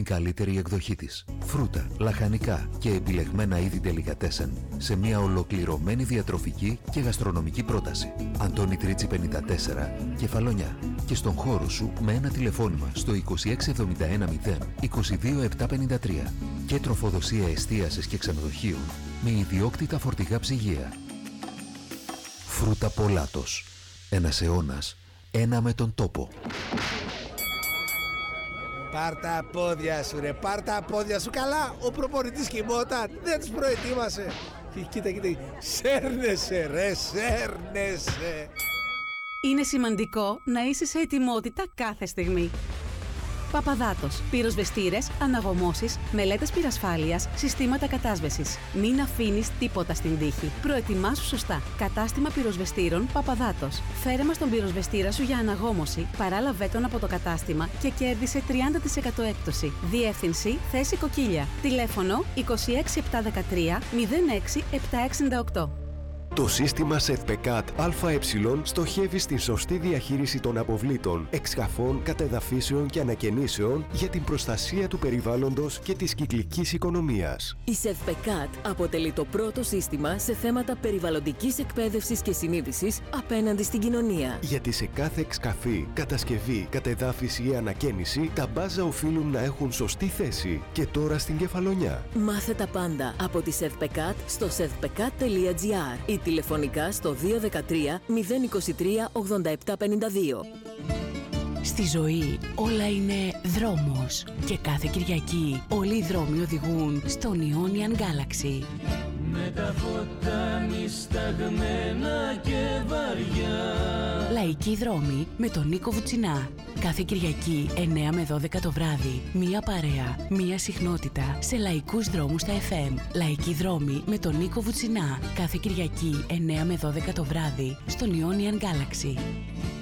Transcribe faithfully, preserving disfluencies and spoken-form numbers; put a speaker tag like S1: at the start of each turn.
S1: καλύτερη εκδοχή της. Φρούτα, λαχανικά και επιλεγμένα είδη ντελικατέσεν σε μια ολοκληρωμένη διατροφική και γαστρονομική πρόταση. Αντώνη Τρίτσι πενήντα τέσσερα, Κεφαλονιά. Και στον χώρο σου με ένα τηλεφώνημα στο είκοσι έξι εβδομήντα ένα μηδέν είκοσι δύο επτακόσια πενήντα τρία και τροφοδοσία εστίασης και ξενοδοχείων με ιδιόκτητα φορτηγά ψυγεία. Φρούτα Πολάτος. Ένας αιώνας, ένα με τον τόπο.
S2: Πάρ' τα πόδια σου ρε, πάρ' τα πόδια σου. Καλά, ο προπονητής κοιμόταν, δεν τους προετοίμασε. Και κοίτα, κοίτα, σέρνεσαι ρε, σέρνεσαι.
S3: Είναι σημαντικό να είσαι σε ετοιμότητα κάθε στιγμή. Παπαδάτος. Πυροσβεστήρες, αναγωμώσεις, μελέτες πυρασφάλειας, συστήματα κατάσβεσης. Μην αφήνεις τίποτα στην τύχη. Προετοιμάσου σωστά. Κατάστημα πυροσβεστήρων Παπαδάτος. Φέρε μας τον πυροσβεστήρα σου για αναγώμωση, παράλαβέ τον από το κατάστημα και κέρδισε τριάντα τοις εκατό έκπτωση. Διεύθυνση θέση Κοκκίλια. Τηλέφωνο είκοσι έξι επτακόσια δεκατρία μηδέν έξι επτακόσια εξήντα οκτώ.
S4: Το σύστημα ΣΕΔΠΕΚΑΤ ΑΕ στοχεύει στην σωστή διαχείριση των αποβλήτων, εξκαφών, κατεδαφίσεων και ανακαινήσεων για την προστασία του περιβάλλοντος και της κυκλικής οικονομίας.
S5: Η ΣΕΔΠΕΚΑΤ αποτελεί το πρώτο σύστημα σε θέματα περιβαλλοντικής εκπαίδευσης και συνείδησης απέναντι στην κοινωνία.
S4: Γιατί σε κάθε εξκαφή, κατασκευή, κατεδάφιση ή ανακαίνιση, τα μπάζα οφείλουν να έχουν σωστή θέση. Και τώρα στην Κεφαλονιά.
S5: Μάθε τα πάντα από τη ΣΕΔΠΕΚΑΤ στο σεδπεκατ τελεία τζι άρ ή τηλεφωνικά στο δύο ένα τρία μηδέν είκοσι τρία ογδόντα επτά πενήντα δύο.
S6: Στη ζωή όλα είναι δρόμος και κάθε Κυριακή όλοι οι δρόμοι οδηγούν στον Ionian Galaxy.
S7: Με τα φώτα νησταγμένα και βαριά.
S6: Λαϊκοί δρόμοι με τον Νίκο Βουτσινά. Κάθε Κυριακή εννέα με δώδεκα το βράδυ. Μία παρέα, μία συχνότητα σε λαϊκούς δρόμους στα εφ εμ. Λαϊκοί δρόμοι με τον Νίκο Βουτσινά. Κάθε Κυριακή εννέα με δώδεκα το βράδυ στον Ionian Galaxy.